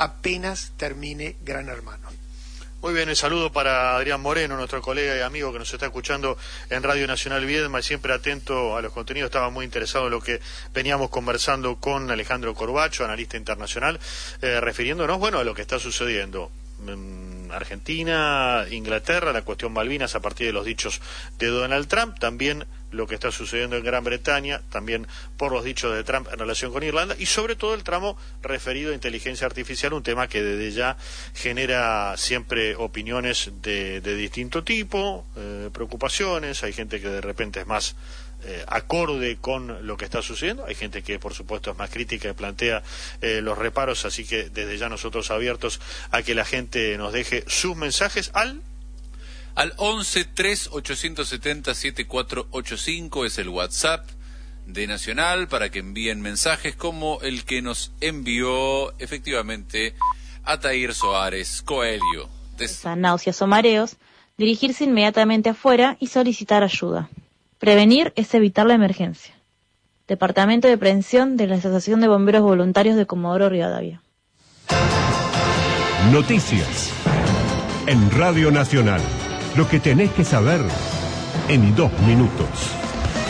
apenas termine Gran Hermano. Muy bien, el saludo para Adrián Moreno, nuestro colega y amigo que nos está escuchando en Radio Nacional Viedma y siempre atento a los contenidos. Estaba muy interesado en lo que veníamos conversando con Alejandro Corbacho, analista internacional, refiriéndonos, bueno, a lo que está sucediendo en Argentina, Inglaterra, la cuestión Malvinas a partir de los dichos de Donald Trump, también lo que está sucediendo en Gran Bretaña, también por los dichos de Trump en relación con Irlanda, y sobre todo el tramo referido a inteligencia artificial, un tema que desde ya genera siempre opiniones de distinto tipo, preocupaciones. Hay gente que de repente es más acorde con lo que está sucediendo, hay gente que por supuesto es más crítica y plantea los reparos, así que desde ya nosotros abiertos a que la gente nos deje sus mensajes al 11-3-870-7485 es el WhatsApp de Nacional para que envíen mensajes como el que nos envió efectivamente Atair Soares Coelho. Náuseas o mareos, dirigirse inmediatamente afuera y solicitar ayuda. Prevenir es evitar la emergencia. Departamento de Prevención de la Asociación de Bomberos Voluntarios de Comodoro Rivadavia. Noticias en Radio Nacional. Lo que tenés que saber en 2 minutos.